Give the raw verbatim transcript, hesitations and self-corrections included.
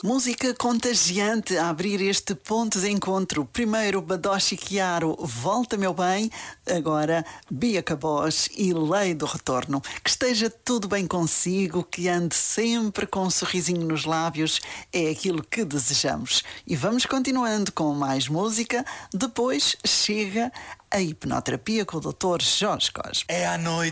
Música contagiante a abrir este ponto de encontro. Primeiro Badoshi Chiaro, Volta Meu Bem. Agora Bia Cabós e Lei do Retorno. Que esteja tudo bem consigo, que ande sempre com um sorrisinho nos lábios. É aquilo que desejamos. E vamos continuando com mais música. Depois chega a hipnoterapia com o doutor Jorge Cosme. É à noite.